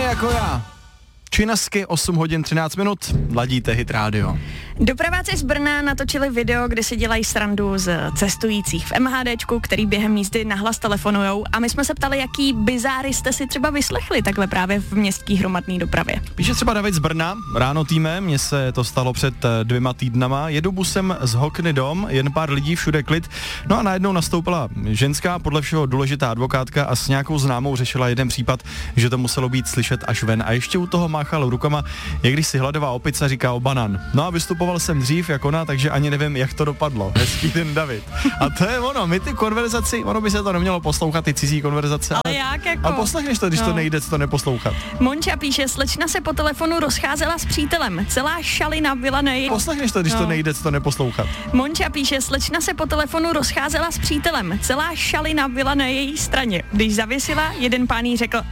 jako já. Činasky, 8 hodin 13 minut, ladíte Hit Radio. Dopraváci z Brna natočili video, kde si dělají srandu z cestujících v MHDčku, který během jízdy nahlas telefonujou, a my jsme se ptali, jaký bizáry jste si třeba vyslechli takhle právě v městské hromadné dopravě. Píše třeba David z Brna, ráno týme, mně se to stalo před 2 týdnama, jedu busem z Hokny dom, jen pár lidí, všude klid, no a najednou nastoupila ženská, podle všeho důležitá advokátka a s nějakou známou řešila jeden případ, že to muselo být slyšet až ven, a ještě u toho máchal rukama, jak když si hladová opice říká o banan. No a vystupoval jsem dřív jak ona, takže ani nevím, jak to dopadlo. Hezký den, David. A to je ono, my ty konverzaci, ono by se to nemělo poslouchat, ty cizí konverzace. Ale jak jako? A poslechneš to, když to nejde, to neposlouchat. Monča píše, slečna se po telefonu rozcházela s přítelem, celá šalina byla na její... Poslechneš to, když to nejde, to neposlouchat. Monča píše, slečna se po telefonu rozcházela s přítelem, celá šalina byla na její straně. Když zavěsila, jeden pán jí řekl,